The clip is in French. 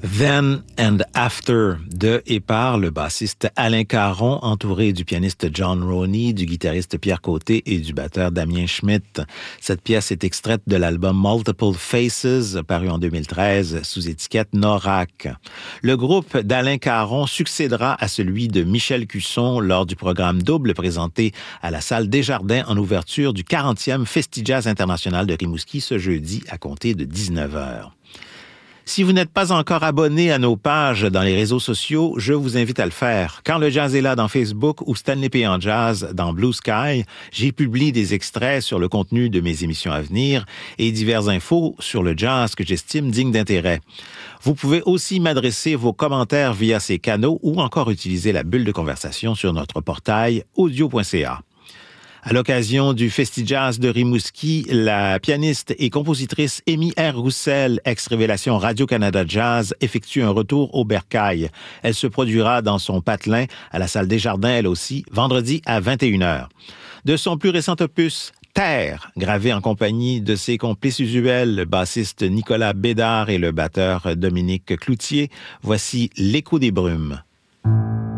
Then and After de et par le bassiste Alain Caron, entouré du pianiste John Roney, du guitariste Pierre Côté et du batteur Damien Schmidt. Cette pièce est extraite de l'album Multiple Faces, paru en 2013 sous étiquette Norac. Le groupe d'Alain Caron succédera à celui de Michel Cusson lors du programme double présenté à la salle Desjardins en ouverture du 40e Festivals international de Rimouski ce jeudi à compter de 19h. Si vous n'êtes pas encore abonné à nos pages dans les réseaux sociaux, je vous invite à le faire. Quand le jazz est là dans Facebook ou Stanley P. en Jazz dans Blue Sky, j'y publie des extraits sur le contenu de mes émissions à venir et diverses infos sur le jazz que j'estime digne d'intérêt. Vous pouvez aussi m'adresser vos commentaires via ces canaux ou encore utiliser la bulle de conversation sur notre portail audio.ca. À l'occasion du Festivals de Rimouski, la pianiste et compositrice Amy R. Roussel, ex-révélation Radio-Canada Jazz, effectue un retour au Bercail. Elle se produira dans son patelin à la salle Desjardins, elle aussi, vendredi à 21h. De son plus récent opus, Terre, gravé en compagnie de ses complices usuels, le bassiste Nicolas Bédard et le batteur Dominique Cloutier, voici L'écho des brumes.